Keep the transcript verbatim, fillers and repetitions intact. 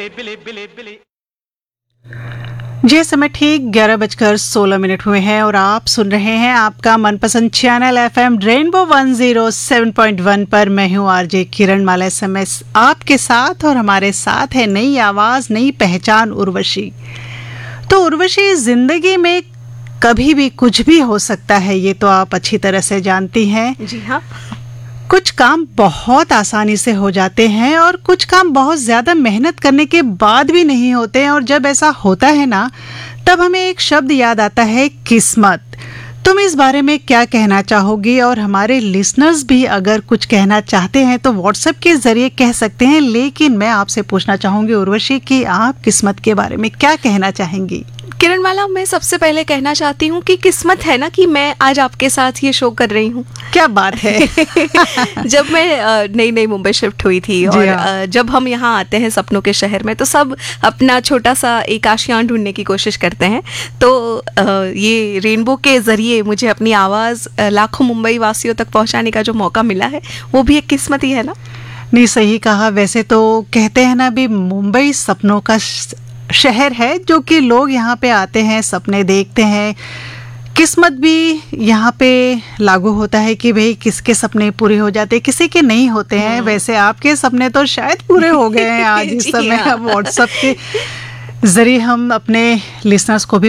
जी समय ठीक ग्यारह बजकर सोलह मिनट हुए हैं और आप सुन रहे हैं आपका मनपसंद channel FM rainbow one zero seven point one पर। मैं हूं आरजे किरण माला। समय आपके साथ और हमारे साथ है नई आवाज नई पहचान उर्वशी। तो उर्वशी, जिंदगी में कभी भी कुछ भी हो सकता है, ये तो आप अच्छी तरह से जानती हैं। जी हाँ। कुछ काम बहुत आसानी से हो जाते हैं और कुछ काम बहुत ज़्यादा मेहनत करने के बाद भी नहीं होते हैं। और जब ऐसा होता है ना, तब हमें एक शब्द याद आता है, किस्मत। तुम इस बारे में क्या कहना चाहोगी? और हमारे लिसनर्स भी अगर कुछ कहना चाहते हैं तो व्हाट्सएप के ज़रिए कह सकते हैं। लेकिन मैं आपसे पूछना चाहूँगी उर्वशी कि आप किस्मत के बारे में क्या कहना चाहेंगी? किरण माला, मैं सबसे पहले कहना चाहती हूँ कि किस्मत है ना कि मैं आज आपके साथ ये शो कर रही हूँ। क्या बात है। जब मैं नई नई मुंबई शिफ्ट हुई थी और जब हम यहाँ आते हैं सपनों के शहर में, तो सब अपना छोटा सा एक आशियान ढूंढने की कोशिश करते हैं। तो ये रेनबो के ज़रिए मुझे अपनी आवाज़ लाखों मुंबई वासियों तक पहुँचाने का जो मौका मिला है, वो भी एक किस्मत ही है ना। नहीं, सही कहा। वैसे तो कहते हैं ना भी, मुंबई सपनों का शहर है, जो कि लोग यहाँ पे आते हैं, सपने देखते हैं। किस्मत भी यहाँ पे लागू होता है कि भाई किसके सपने पूरे हो जाते हैं, किसी के नहीं होते हैं। वैसे आपके सपने तो शायद पूरे हो गए हैं आज इस समय। व्हाट्सएप के जरिए हम अपने लिसनर्स को भी